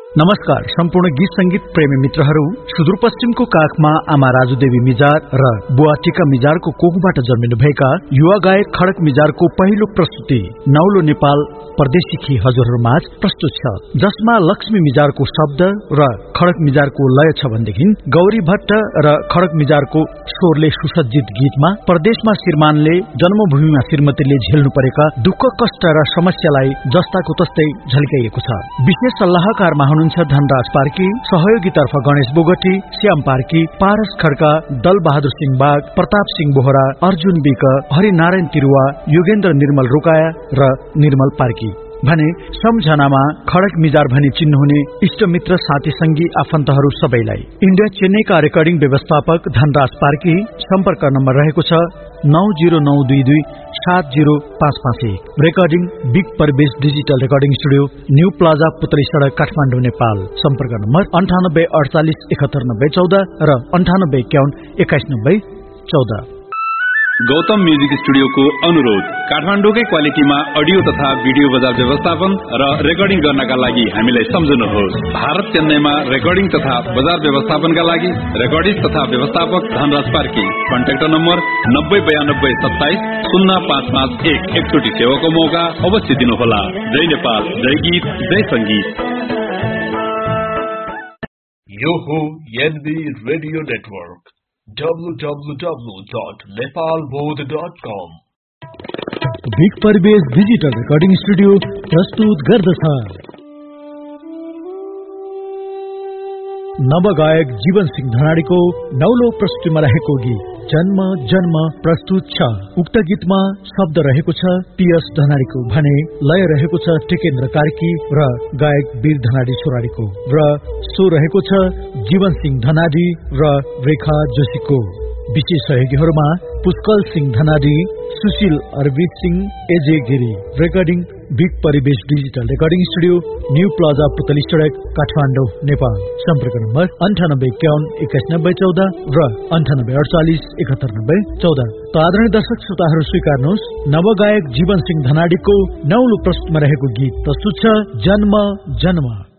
नमस्कार सम्पूर्ण गीत संगीत प्रेमी मित्रहरू। सुदूरपश्चिमको काखमा आमा राजुदेवी मिजार र बुवा टीका मिजारको कोखबाट जन्मिनु भएका युवा गायक खड्क मिजारको पहिलो प्रस्तुति नौलो नेपाल परदेशीखी हजुरहरूमाझ प्रस्तुत छ, जसमा लक्ष्मी मिजारको शब्द र खड्क मिजारको लय छ भनेदेखि गौरी भट्ट र खड्क मिजारको स्वरले सुसज्जित गीतमा परदेशमा श्रीमानले जन्मभूमिमा श्रीमतीले झेल्नु परेका दुःख कष्ट र समस्यालाई जस्ताको तस्तै झल्काइएको छ। विशेष सल्लाहकारमा हुनुहुन्छ धनराज पार्की, सहयोगीतर्फ गणेश बोगटी, श्याम पार्की, पारस खड्का, दल बहादुर सिंह बाग, प्रताप सिंह बोहरा, अर्जुन बिक, हरिनारायण तिरुवा, योगेन्द्र निर्मल रोकाया र निर्मल पार्की भने सम्झनामा खड्क मिजार भनी चिन्नुहुने इष्टमित्र साथी संगी आफन्तहरू सबैलाई। इन्डिया चेन्नईका रेकर्डिङ व्यवस्थापक धनराज पार्की। सम्पर्क नम्बर रहेको छ 9092270551। Recording big Parvesh digital recording studio, new plaza पुतली सडक, काठमाडौँ, नेपाल। सम्पर्क नम्बर 9848719014 र 9851219014। गौतम म्युजिक स्टुडियोको अनुरोध। काठमाडौँकै क्वालिटीमा अडियो तथा भिडियो बजार व्यवस्थापन र रेकर्डिङ गर्नका लागि हामीलाई सम्झनुहोस्। भारत चेन्नईमा रेकर्डिङ तथा बजार व्यवस्थापनका लागि रेकर्डिस्ट तथा व्यवस्थापक धनराज पार्की। Contact number 9092270551। एकचोटि सेवाको मौका अवश्य दिनुहोला। जय नेपाल, जय गीत, जय संगीत। यो हो NB radio network www.nepalbodh.com। Big Parvesh digital recording studio प्रस्तुत गर्दछ नवगायक जीवन सिंह धनाडीको नौलो प्रस्तुतिमा रहेको गीत जन्म जन्म प्रस्तुत छ। उक्त गीतमा शब्द रहेको छ पीएस धनाडीको भने लय रहेको छ टेकेन्द्र कार्की र गायक वीर धनाडी छोराडीको र सो रहेको छ जीवन सिंह धनाडी र रेखा जोशीको। विशेष सहयोगीहरूमा पुष्कल सिंह धनाडी, सुशील अरविंद सिंह, एजे गिरी। रेकर्डिङ बिग परिवेश digital recording studio, new plaza पुतली सडक, काठमाडौँ, नेपाल। सम्पर्क नम्बर 9851219014 र 9848719014। त आदरणीय दर्शक श्रोताहरू स्वीकार्नुहोस्, नवगायक जीवन सिंह धनाडीको नौलो प्रस्तुतमा रहेको गीत प्रस्तुत छ जन्म जन्म।